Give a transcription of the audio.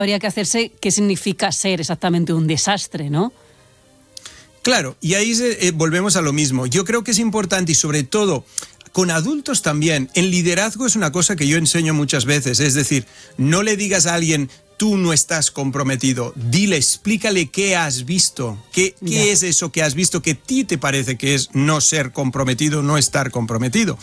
Habría que hacerse qué significa ser exactamente un desastre, ¿no? Claro, y ahí volvemos a lo mismo. Yo creo que es importante y sobre todo con adultos también. El liderazgo es una cosa que yo enseño muchas veces. Es decir, no le digas a alguien, tú no estás comprometido. Dile, explícale qué has visto. ¿Qué es eso que has visto que a ti te parece que es no ser comprometido, no estar comprometido?